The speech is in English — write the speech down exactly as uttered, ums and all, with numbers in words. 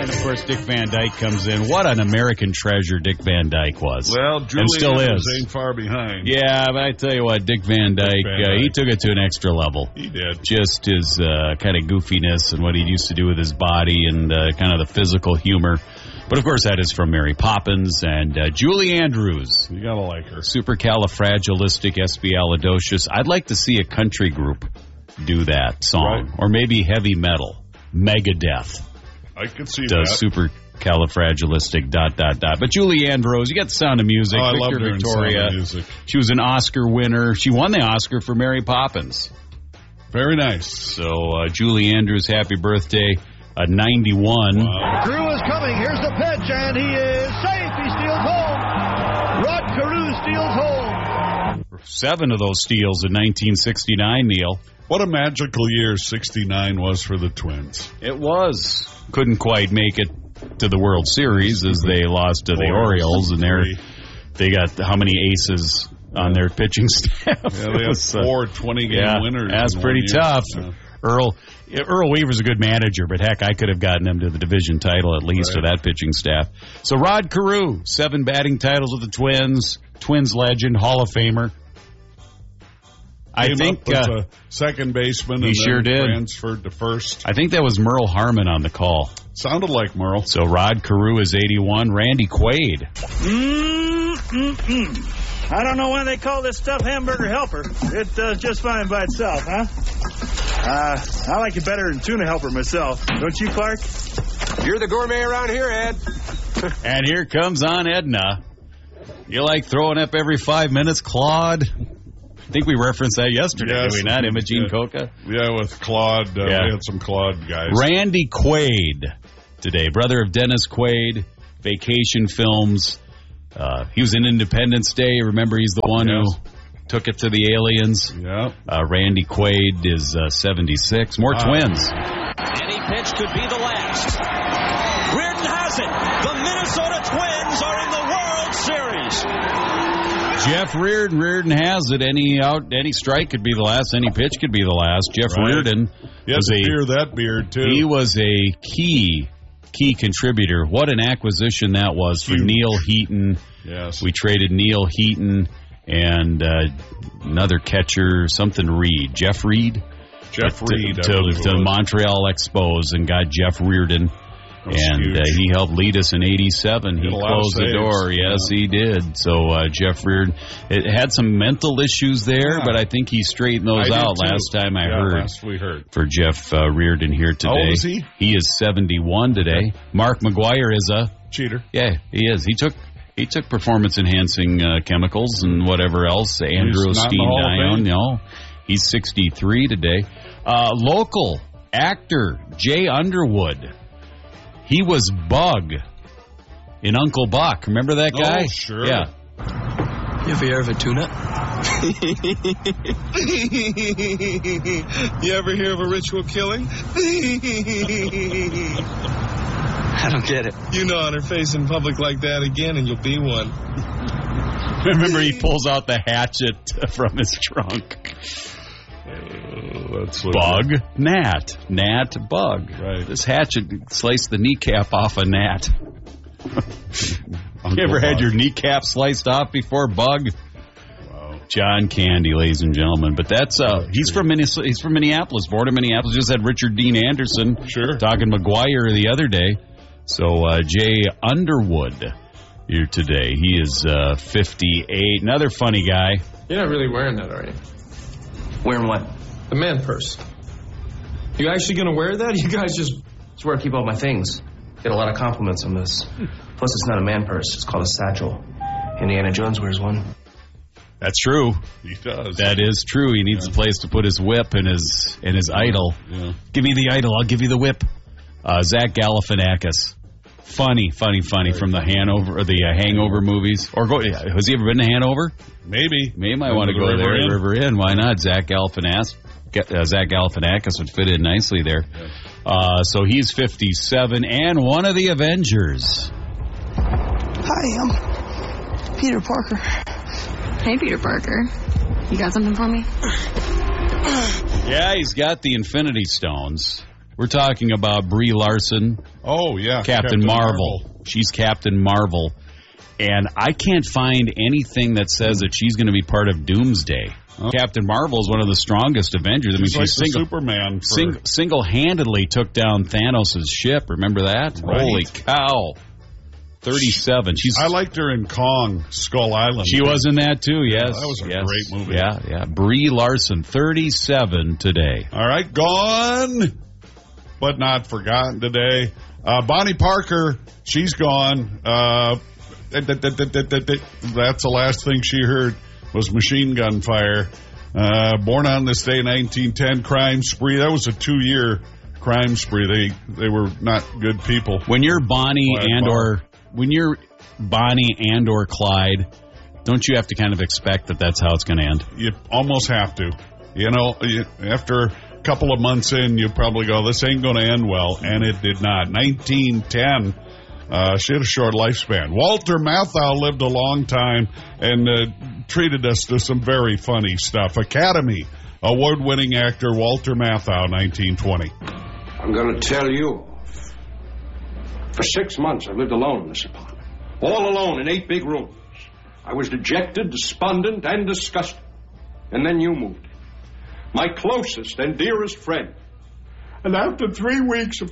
And, of course, Dick Van Dyke comes in. What an American treasure Dick Van Dyke was. Well, Julie and still is. ain't far behind. Yeah, but I tell you what, Dick Van Dyke, Dick Van Dyke. Uh, he took it to an extra level. He did. Just his uh, kind of goofiness and what he used to do with his body and uh, kind of the physical humor. But, of course, that is from Mary Poppins and uh, Julie Andrews. You gotta like her. Supercalifragilisticexpialidocious. I'd like to see a country group do that song. Right. Or maybe heavy metal. Megadeth. I could see does that. Supercalifragilistic dot, dot, dot. But Julie Andrews, you got the Sound of Music. Oh, I Victor loved her Victoria. in Sound of Music. She was an Oscar winner. She won the Oscar for Mary Poppins. Very nice. So, uh, Julie Andrews, happy birthday. Uh, ninety-one. Wow. Carew is coming. Here's the pitch, and he is safe. He steals home. Rod Carew steals home. Seven of those steals in nineteen sixty-nine, Neil. What a magical year sixty-nine was for the Twins. It was. Couldn't quite make it to the World Series as they lost to the Orioles, and they're, they got how many aces on their pitching staff? Yeah, they had four twenty-game yeah, winners. That's pretty tough. Yeah. Earl Earl Weaver's a good manager, but heck, I could have gotten him to the division title at least right. to that pitching staff. So Rod Carew, seven batting titles with the Twins, Twins legend, Hall of Famer. I Came think up as uh, a second baseman he and sure then did. transferred to first. I think that was Merle Harmon on the call. Sounded like Merle. So Rod Carew is eighty-one. Randy Quaid. Mm-mm-mm. I don't know why they call this stuff hamburger helper. It does just fine by itself, huh? Uh, I like it better than tuna helper myself. Don't you, Clark? You're the gourmet around here, Ed. And here comes Aunt Edna. You like throwing up every five minutes, Claude? I think we referenced that yesterday, yes, did we not? Imogene yeah. Coca? Yeah, with Claude. Uh, yeah. We had some Claude guys. Randy Quaid today. Brother of Dennis Quaid. Vacation Films. Uh, he was in Independence Day. Remember, he's the one yes. who took it to the aliens. Yeah. Uh, Randy Quaid is uh, seventy-six. More wow. Twins. Any pitch could be the last. Reardon has it. The Minnesota Twins are in the World Series. Jeff Reardon. Reardon has it. Any out, any strike could be the last. Any pitch could be the last. Jeff right. Reardon you was to a fear that beard too. He was a key. Key contributor. What an acquisition that was for Huge. Neil Heaton. Yes. We traded Neil Heaton and uh, another catcher, something Reed. Jeff Reed? Jeff to, Reed. To, to, to Montreal Expos and got Jeff Reardon. And uh, he helped lead us in eighty-seven. He closed the door. Yes, yeah. he did. So uh, Jeff Reardon it had some mental issues there, yeah. but I think he straightened those I out last time I yeah, heard. Last we heard. For Jeff uh, Reardon here today. How old is he? He is seventy-one today. Mark McGwire is a cheater. Yeah, he is. He took he took performance enhancing uh, chemicals and whatever else. Androstenedione. No, he's sixty-three today. Uh, local actor Jay Underwood. He was Bug in Uncle Buck. Remember that guy? Oh, sure. Yeah. You ever hear of a tuna? You ever hear of a ritual killing? I don't get it. You know on her face in public like that again, and you'll be one. Remember, he pulls out the hatchet from his trunk. Uh, that's Bug, gnat, gnat, bug. Right. This hatchet sliced the kneecap off a gnat. You ever had your kneecap sliced off before, Bug? Wow. John Candy, ladies and gentlemen. But that's uh, he's from Minnesota. He's from Minneapolis, born in Minneapolis. Just had Richard Dean Anderson. Sure. Talking McGuire the other day. So uh, Jay Underwood here today. He is uh, fifty-eight. Another funny guy. You're not really wearing that, are you? Wearing what? The man purse. You actually going to wear that? You guys just... It's where I keep all my things. Get a lot of compliments on this. Plus, it's not a man purse. It's called a satchel. Indiana Jones wears one. That's true. He does. That is true. He needs yeah. a place to put his whip and his and his idol. Yeah. Give me the idol. I'll give you the whip. Uh, Zach Galifianakis. Funny, funny, funny Very from the Hanover or the uh, Hangover movies. Or go, has he ever been to Hanover? Maybe. Maybe might want to go there. Inn. River Inn. Why not? Zach Galifianakis. Uh, Zach Galifianakis would fit in nicely there. Yeah. Uh, so he's fifty-seven and one of the Avengers. Hi, I'm Peter Parker. Hey, Peter Parker. You got something for me? Yeah, he's got the Infinity Stones. We're talking about Brie Larson. Oh, yeah. Captain, Captain Marvel. Marvel. She's Captain Marvel. And I can't find anything that says that she's going to be part of Doomsday. Oh. Captain Marvel is one of the strongest Avengers. I mean, she's like she's single, Superman. For... Sing, single-handedly took down Thanos' ship. Remember that? Right. Holy cow. thirty-seven. She's. I liked her in Kong, Skull Island. She was in that, too, yes. Yeah, that was a yes. great movie. Yeah, yeah. Brie Larson, thirty-seven today. All right, gone, but not forgotten today. Uh, Bonnie Parker, she's gone. Uh, that's the last thing she heard was machine gun fire. Uh, born on this day, nineteen ten, crime spree. That was a two-year crime spree. They they were not good people. When you're Bonnie Clyde and Barr. or when you're Bonnie and or Clyde, don't you have to kind of expect that that's how it's going to end? You almost have to. You know, you, after a couple of months in, you probably go, this ain't going to end well, and it did not. nineteen ten. Uh, she had a short lifespan. Walter Matthau lived a long time and uh, treated us to some very funny stuff. Academy Award-winning actor Walter Matthau, nineteen twenty. I'm going to tell you. For six months, I lived alone in this apartment. All alone in eight big rooms. I was dejected, despondent, and disgusted. And then you moved in. My closest and dearest friend. And after three weeks of